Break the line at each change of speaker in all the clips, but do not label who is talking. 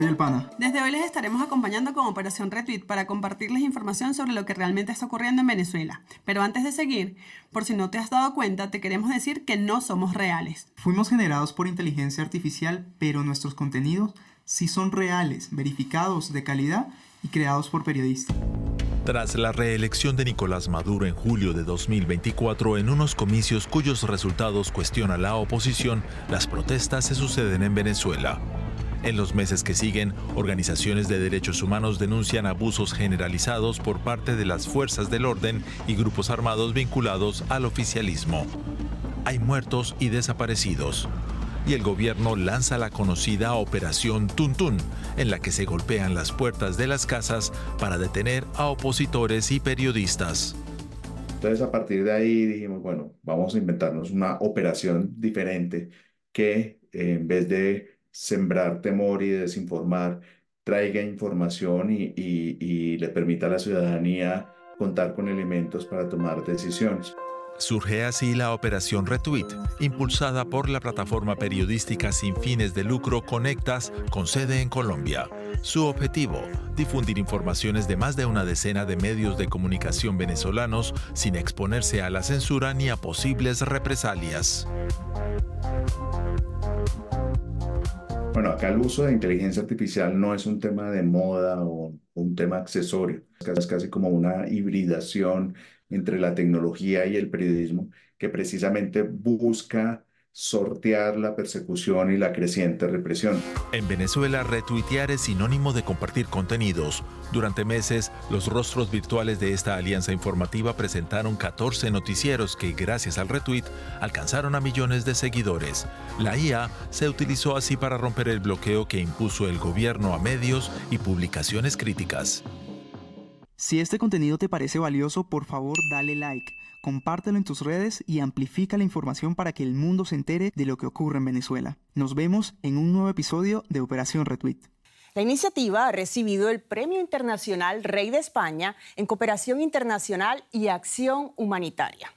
El pana.
Desde hoy les estaremos acompañando con Operación Retweet para compartirles información sobre lo que realmente está ocurriendo en Venezuela. Pero antes de seguir, por si no te has dado cuenta, te queremos decir que no somos reales.
Fuimos generados por inteligencia artificial, pero nuestros contenidos sí son reales, verificados, de calidad y creados por periodistas.
Tras la reelección de Nicolás Maduro en julio de 2024, en unos comicios cuyos resultados cuestiona la oposición, las protestas se suceden en Venezuela. En los meses que siguen, organizaciones de derechos humanos denuncian abusos generalizados por parte de las fuerzas del orden y grupos armados vinculados al oficialismo. Hay muertos y desaparecidos. Y el gobierno lanza la conocida Operación Tuntún, en la que se golpean las puertas de las casas para detener a opositores y periodistas.
Entonces, a partir de ahí dijimos, bueno, vamos a inventarnos una operación diferente que en vez de sembrar temor y desinformar, traiga información y le permita a la ciudadanía contar con elementos para tomar decisiones.
Surge así la Operación Retweet, impulsada por la plataforma periodística sin fines de lucro Conectas, con sede en Colombia. Su objetivo, difundir informaciones de más de una decena de medios de comunicación venezolanos sin exponerse a la censura ni a posibles represalias.
Bueno, acá el uso de inteligencia artificial no es un tema de moda o un tema accesorio. Es casi como una hibridación entre la tecnología y el periodismo que precisamente busca sortear la persecución y la creciente represión.
En Venezuela, retuitear es sinónimo de compartir contenidos. Durante meses, los rostros virtuales de esta alianza informativa presentaron 14 noticieros que, gracias al retweet, alcanzaron a millones de seguidores. La IA se utilizó así para romper el bloqueo que impuso el gobierno a medios y publicaciones críticas.
Si este contenido te parece valioso, por favor dale like, compártelo en tus redes y amplifica la información para que el mundo se entere de lo que ocurre en Venezuela. Nos vemos en un nuevo episodio de Operación Retweet.
La iniciativa ha recibido el Premio Internacional Rey de España en Cooperación Internacional y Acción Humanitaria.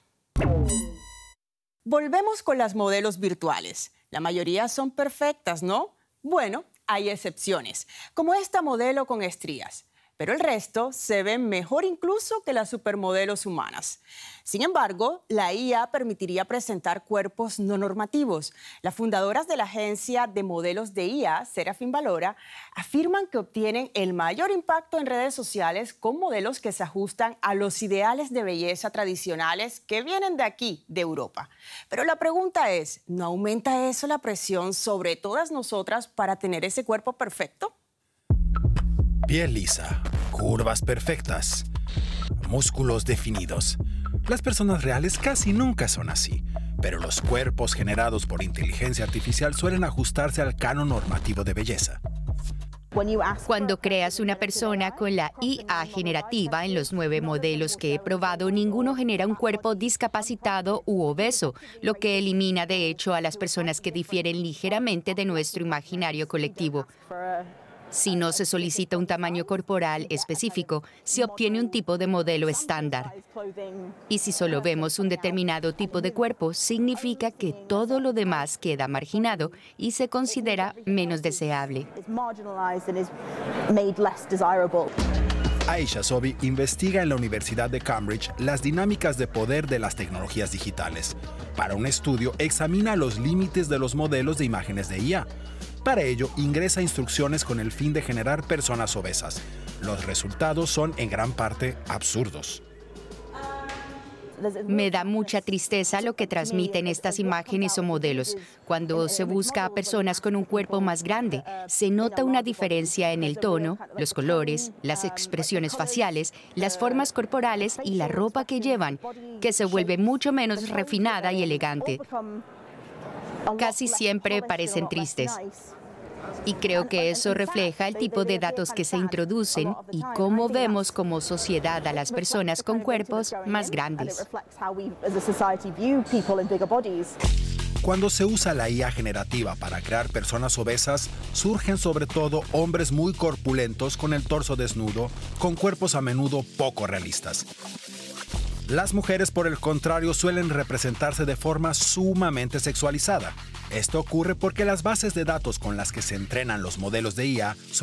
Volvemos con las modelos virtuales. La mayoría son perfectas, ¿no? Bueno, hay excepciones, como esta modelo con estrías. Pero el resto se ven mejor incluso que las supermodelos humanas. Sin embargo, la IA permitiría presentar cuerpos no normativos. Las fundadoras de la agencia de modelos de IA, Serafin Valora, afirman que obtienen el mayor impacto en redes sociales con modelos que se ajustan a los ideales de belleza tradicionales que vienen de aquí, de Europa. Pero la pregunta es, ¿no aumenta eso la presión sobre todas nosotras para tener ese cuerpo perfecto?
Piel lisa, curvas perfectas, músculos definidos. Las personas reales casi nunca son así, pero los cuerpos generados por inteligencia artificial suelen ajustarse al canon normativo de belleza.
Cuando creas una persona con la IA generativa, en los 9 modelos que he probado, ninguno genera un cuerpo discapacitado u obeso, lo que elimina de hecho a las personas que difieren ligeramente de nuestro imaginario colectivo. Si no se solicita un tamaño corporal específico, se obtiene un tipo de modelo estándar. Y si solo vemos un determinado tipo de cuerpo, significa que todo lo demás queda marginado y se considera menos deseable.
Aisha Sobi investiga en la Universidad de Cambridge las dinámicas de poder de las tecnologías digitales. Para un estudio, examina los límites de los modelos de imágenes de IA. Para ello, ingresa instrucciones con el fin de generar personas obesas. Los resultados son en gran parte absurdos.
Me da mucha tristeza lo que transmiten estas imágenes o modelos. Cuando se busca a personas con un cuerpo más grande, se nota una diferencia en el tono, los colores, las expresiones faciales, las formas corporales y la ropa que llevan, que se vuelve mucho menos refinada y elegante. Casi siempre parecen tristes. Y creo que eso refleja el tipo de datos que se introducen y cómo vemos como sociedad a las personas con cuerpos más grandes.
Cuando se usa la IA generativa para crear personas obesas, surgen sobre todo hombres muy corpulentos con el torso desnudo, con cuerpos a menudo poco realistas. Las mujeres, por el contrario, suelen representarse de forma sumamente sexualizada. Esto ocurre porque las bases de datos con las que se entrenan los modelos de IA